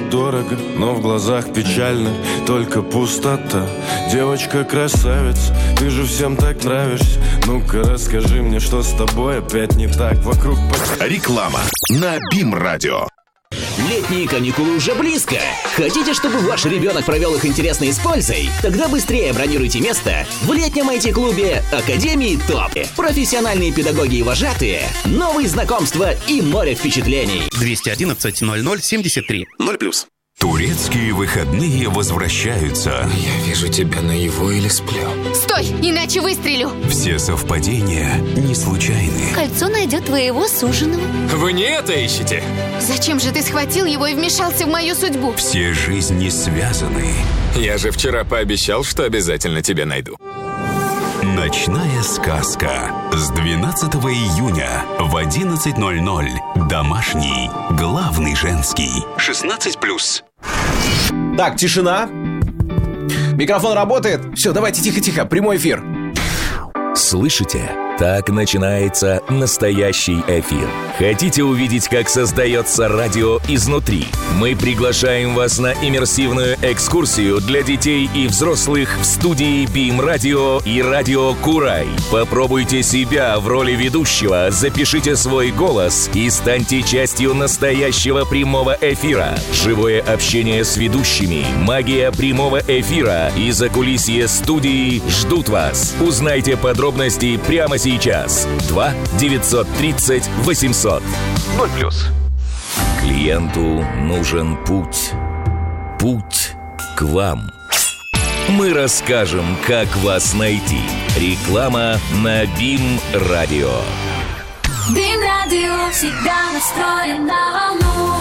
дорого, но в глазах печально, только пустота. Девочка-красавица, ты же всем так нравишься. Ну-ка расскажи мне, что с тобой опять не так вокруг. Реклама на БИМ-радио. Летние каникулы уже близко. Хотите, чтобы ваш ребенок провел их интересно и с пользой? Тогда быстрее бронируйте место в летнем IT-клубе Академии ТОП. Профессиональные педагоги и вожатые, новые знакомства и море впечатлений. 211 00 73 0+. Турецкие выходные возвращаются. Я вижу тебя наяву или сплю. Стой, иначе выстрелю. Все совпадения не случайны. Кольцо найдет твоего суженого. Вы не это ищете? Зачем же ты схватил его и вмешался в мою судьбу? Все жизни связаны. Я же вчера пообещал, что обязательно тебя найду. Ночная сказка. С 12 июня в 11:00. Домашний, главный женский. 16+. Так, тишина. Микрофон работает. Все, давайте тихо-тихо, прямой эфир. Слышите? Так начинается настоящий эфир. Хотите увидеть, как создается радио изнутри? Мы приглашаем вас на иммерсивную экскурсию для детей и взрослых в студии БИМ-радио и радио Курай. Попробуйте себя в роли ведущего, запишите свой голос и станьте частью настоящего прямого эфира. Живое общение с ведущими, магия прямого эфира и закулисье студии ждут вас. Узнайте подробности прямо сейчас. 2 930 800 0+. Клиенту нужен путь. Путь к вам. Мы расскажем, как вас найти. Реклама на БИМ-радио. БИМ-радио всегда настроен на волну.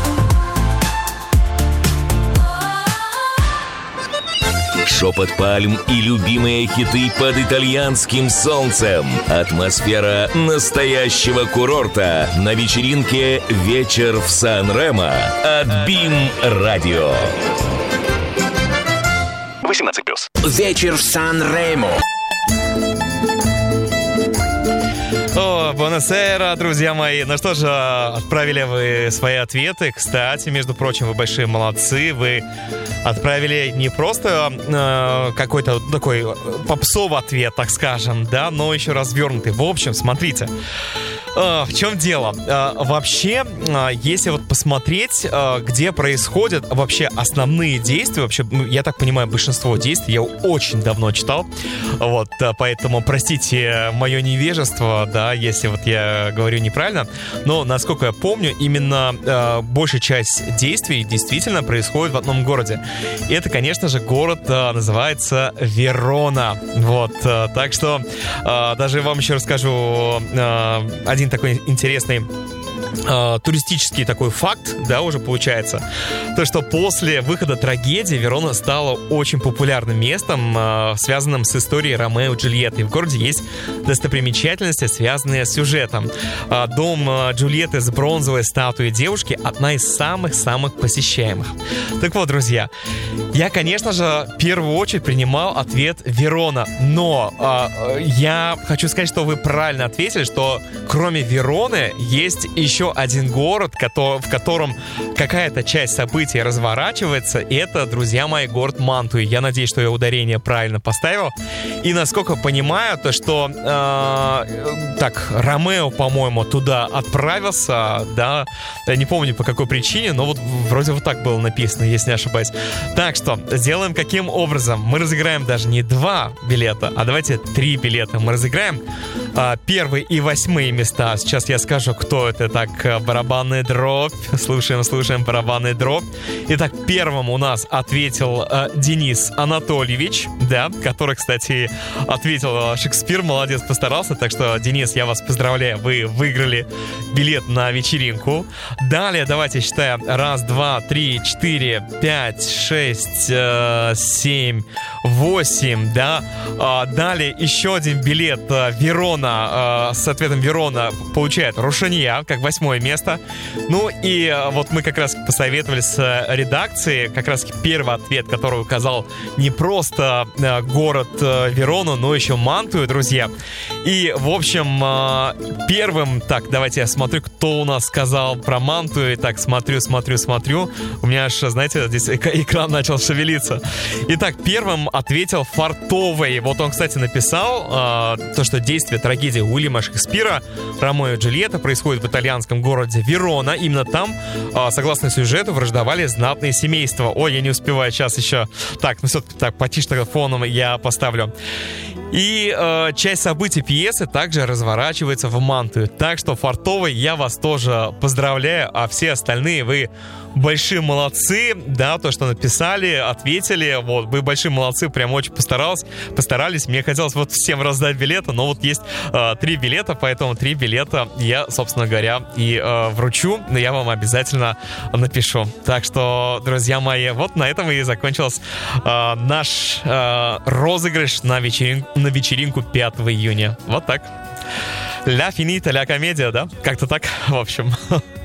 Шепот пальм и любимые хиты под итальянским солнцем. Атмосфера настоящего курорта на вечеринке «Вечер в Сан-Ремо» от БИМ-радио. 18+. Вечер в Сан-Ремо. О, бонасера, друзья мои. Ну что же, отправили вы свои ответы. Кстати, между прочим, вы большие молодцы. Вы отправили не просто какой-то такой попсовый ответ, так скажем, да, но еще развернутый. В общем, смотрите. В чем дело? Вообще, если вот посмотреть, где происходят вообще основные действия, вообще, я так понимаю, большинство действий я очень давно читал, вот, поэтому простите мое невежество, да, если вот я говорю неправильно, но, насколько я помню, именно большая часть действий действительно происходит в одном городе. И это, конечно же, город называется Верона, вот, так что даже вам еще расскажу один такой интересный туристический такой факт, да, уже получается. То, что после выхода трагедии Верона стала очень популярным местом, связанным с историей Ромео и Джульетты. И в городе есть достопримечательности, связанные с сюжетом. Дом Джульетты с бронзовой статуей девушки — одна из самых-самых посещаемых. Так вот, друзья, я, конечно же, в первую очередь принимал ответ Верона, но я хочу сказать, что вы правильно ответили, что кроме Вероны есть еще один город, в котором какая-то часть событий разворачивается, и это, друзья мои, город Мантуи. Я надеюсь, что я ударение правильно поставил. И насколько понимаю, то что Ромео, по-моему, туда отправился, да, я не помню по какой причине, но вот вроде вот так было написано, если не ошибаюсь. Так что сделаем каким образом? Мы разыграем даже не 2 билета, а давайте 3 билета. Мы разыграем 1 и 8 места. Сейчас я скажу, кто это. Так, барабанный дробь. Слушаем барабанный дробь. Итак, первым у нас ответил Денис Анатольевич, да, который, кстати, ответил Шекспир. Молодец, постарался. Так что, Денис, я вас поздравляю. Вы выиграли билет на вечеринку. Далее, давайте считаем. 1, 2, 3, 4, 5, 6, 7, 8, да. Далее еще один билет Верона Верона, с ответом Верона получает Рушанья, как 8 место. Ну и вот мы как раз посоветовали с редакцией, как раз первый ответ, который указал не просто город Верону, но еще Мантую, друзья. И, в общем, первым, так, давайте я смотрю, кто у нас сказал про Мантую. Так, смотрю. У меня аж, знаете, здесь экран начал шевелиться. Итак, первым ответил Фартовый. Вот он, кстати, написал то, что действие трагедии Уильяма Шекспира «Ромео и Джульетта» происходит в итальянском городе Верона. Именно там, согласно сюжету, враждовали знатные семейства. Ой, я не успеваю сейчас еще. Так, ну все-таки так, потише фоном я поставлю. И часть событий пьесы также разворачивается в Мантую. Так что, Фартовый, я вас тоже поздравляю, а все остальные вы большие молодцы, да, то, что написали, ответили, вот, вы большие молодцы, прям очень постарались. Мне хотелось вот всем раздать билеты, но вот есть 3 билета, поэтому 3 билета я, собственно говоря, и вручу, но я вам обязательно напишу. Так что, друзья мои, вот на этом и закончился наш розыгрыш на вечеринку 5 июня. Вот так. Ля финита, ля комедия, да? Как-то так, в общем.